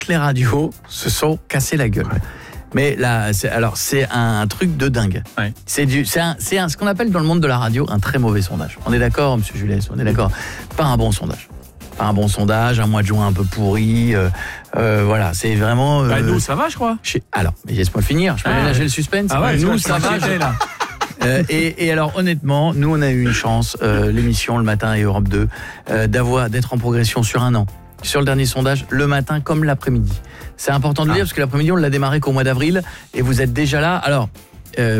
les radios se sont cassées la gueule. Ouais. Mais là, c'est un truc de dingue. Ouais. C'est ce qu'on appelle dans le monde de la radio un très mauvais sondage. On est d'accord, monsieur Julès, on est d'accord. Pas un bon sondage. Pas un bon sondage, un mois de juin un peu pourri. Voilà, c'est vraiment... nous, ça va, je crois. Alors, mais laisse-moi finir, je peux ménager le suspense. Ah ouais, nous, ça va, là. Et alors honnêtement, nous on a eu une chance, l'émission Le Matin et Europe 2, d'être en progression sur un an. Sur le dernier sondage, le matin comme l'après-midi. C'est important de le dire parce que l'après-midi on l'a démarré qu'au mois d'avril et vous êtes déjà là. Alors